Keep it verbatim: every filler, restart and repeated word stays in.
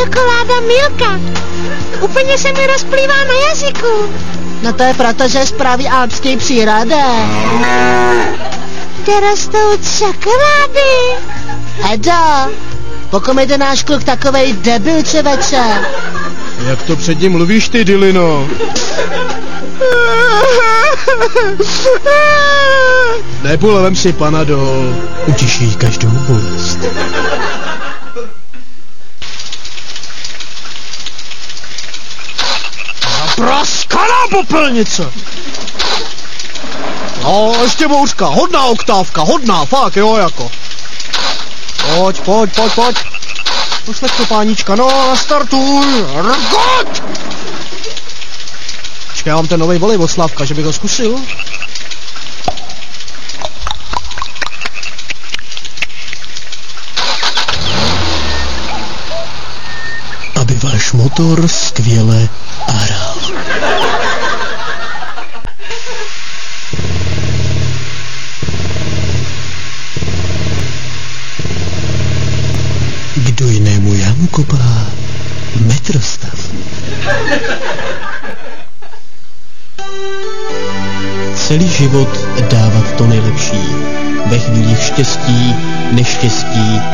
čokoláda Milka. Úplně se mi rozplývá na jazyku. No to je proto, že je z pravý alpský přírody. Kde rostou čokolády. Edo, pokud je náš kluk takovej debil, čověče. Jak to před ním mluvíš ty, Dylino? Nebule, vem si Panadol. Utiší každou bolest. Praskaná popelnice! No, ještě bouřka, hodná oktávka, hodná, fakt, jo, jako. Pojď, pojď, pojď, pojď. Pošleš to, pánička, no, nastartuj, rgot! Počkej, já mám ten novej volej od Slavka, že bych ho zkusil. Aby váš motor skvěle aral. Kdo jinému jámu kopá, metrostav. Celý život dávat to nejlepší. Ve chvílích štěstí, neštěstí